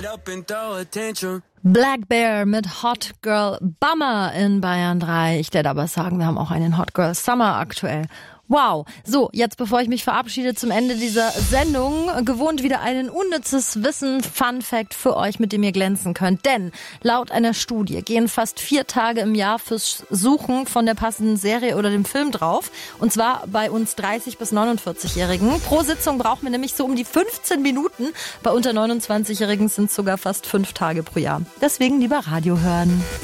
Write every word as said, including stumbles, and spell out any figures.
Black Bear mit Hot Girl Bummer in Bayern drei. Ich werde aber sagen, wir haben auch einen Hot Girl Summer aktuell. Wow. So, jetzt bevor ich mich verabschiede zum Ende dieser Sendung, gewohnt wieder ein unnützes Wissen, Fun Fact für euch, mit dem ihr glänzen könnt. Denn laut einer Studie gehen fast vier Tage im Jahr fürs Suchen von der passenden Serie oder dem Film drauf. Und zwar bei uns dreißig- bis neunundvierzig-Jährigen. Pro Sitzung brauchen wir nämlich so um die fünfzehn Minuten. Bei unter neunundzwanzig-Jährigen sind es sogar fast fünf Tage pro Jahr. Deswegen lieber Radio hören.